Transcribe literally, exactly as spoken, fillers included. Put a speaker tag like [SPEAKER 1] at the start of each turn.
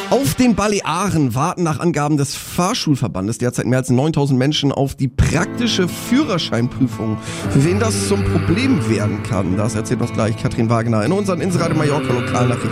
[SPEAKER 1] Auf den Balearen warten nach Angaben des Fahrschulverbandes derzeit mehr als neuntausend Menschen auf die praktische Führerscheinprüfung. Für wen das zum Problem werden kann, das erzählt uns gleich Katrin Wagner in unseren Inseradio Mallorca Lokalnachrichten.